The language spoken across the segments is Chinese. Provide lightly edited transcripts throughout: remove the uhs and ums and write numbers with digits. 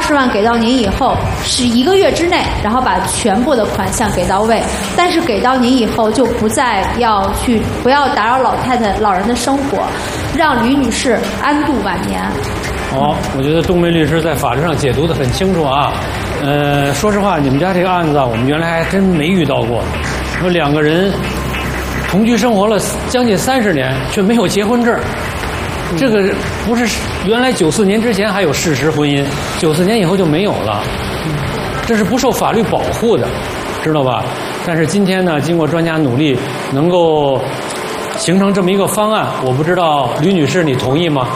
20万给到您以后，是1个月之内，然后把全部的款项给到位。但是给到您以后，就不要打扰老人的生活，让吕女士安度晚年。 好，我觉得冬梅律师在法律上解读得很清楚啊。说实话，你们家这个案子啊，我们原来还真没遇到过。说2个人同居生活了将近30年，却没有结婚证。这个不是原来94年之前还有事实婚姻，94年以后就没有了，这是不受法律保护的，知道吧？但是今天呢，经过专家努力，能够形成这么一个方案，我不知道吕女士你同意吗？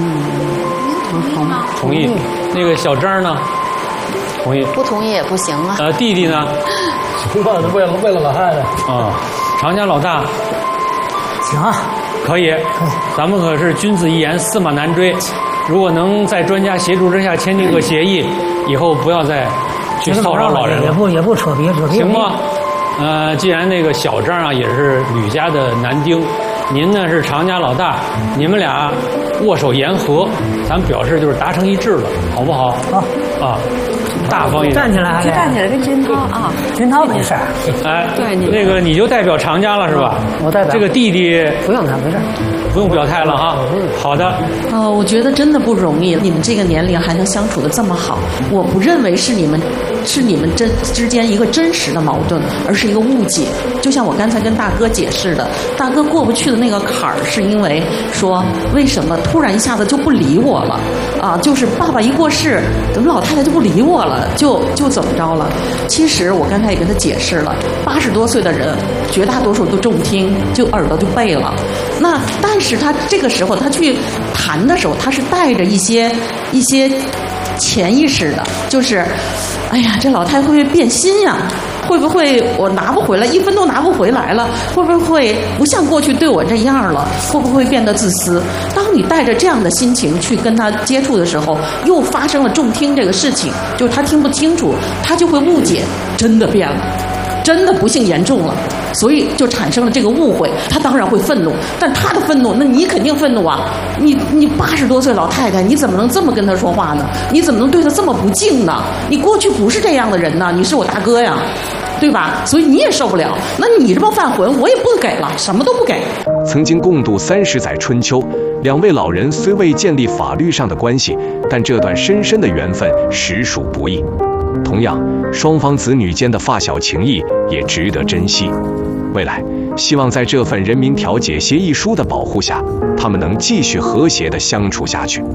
同意。那个小张呢？同意。 不同意也不行啊。 弟弟呢？ 行吧，为了老太太。 啊，常家老大。 行啊。 可以。咱们可是君子一言，驷马难追。如果能在专家协助之下签订个协议，以后不要再去骚扰老人了。 也不扯皮。 行吗？既然那个小张啊也是吕家的男丁，您呢是常家老大，你们俩握手言和，咱们表示就是达成一致了，好不好？ 好啊，大方一点。 站起来，跟军涛啊， 军涛没事。 哎，对，那个你就代表常家了是吧？ 我代表。 这个弟弟不用他，没事。 不用表态了哈。好的。 我觉得真的不容易，你们这个年龄还能相处得这么好，我不认为是你们之间一个真实的矛盾，而是一个误解。就像我刚才跟大哥解释的，大哥过不去的那个坎儿，是因为说为什么突然一下子就不理我了啊？就是爸爸一过世，怎么老太太就不理我了？就怎么着了？其实我刚才也跟他解释了，80多岁的人，绝大多数都重听，就耳朵就背了。那但是他这个时候他去谈的时候，他是带着一些潜意识的，就是哎呀，这老太太会不会变心呀？会不会我拿不回来，1分都拿不回来了？会不会不像过去对我这样了？会不会变得自私？当你带着这样的心情去跟他接触的时候，又发生了重听这个事情，就是他听不清楚，他就会误解，真的变了。真的不幸严重了，所以就产生了这个误会。他当然会愤怒，但他的愤怒，那你肯定愤怒啊！你80多岁老太太，你怎么能这么跟他说话呢？你怎么能对他这么不敬呢？你过去不是这样的人呢，你是我大哥呀，对吧？所以你也受不了。那你这么犯浑，我也不给了，什么都不给。 曾经共度30载春秋，2位老人虽未建立法律上的关系，但这段深深的缘分实属不易。同样，双方子女间的发小情谊也值得珍惜。未来，希望在这份人民调解协议书的保护下，他们能继续和谐地相处下去。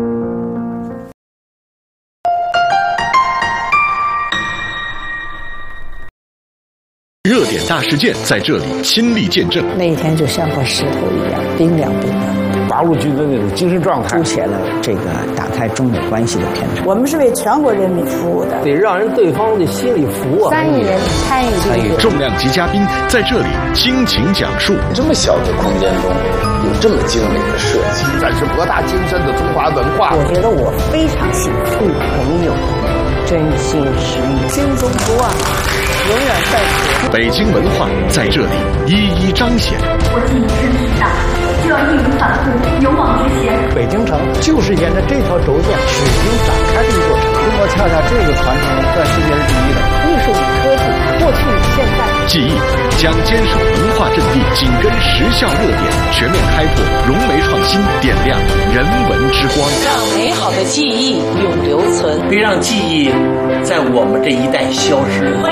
热点大事件在这里亲历见证。 那一天就像块石头一样，冰凉冰凉。 八路军的那种精神状态， 凸显了这个打开中美关系的偏差。 我们是为全国人民服务的， 得让对方的心里服啊。 3亿人参与重量级嘉宾在这里倾情讲述。 这么小的空间中有这么精美的设计， 展示博大精深的中华文化。 我觉得我非常幸福，朋友真心实意， 心中不忘，永远在此。 北京文化在这里一一彰显。 国际是巨大，就要义无反顾，勇往直前。 北京城就是沿着这条轴线始终展开的一座城。中国恰恰这个传承在世界是第一的。 艺术与科技，过去与现在。 记忆将坚守文化阵地，紧跟时效热点，全面开拓融媒创新，点亮人文之光， 让美好的记忆永留存， 别让记忆在我们这一代消失。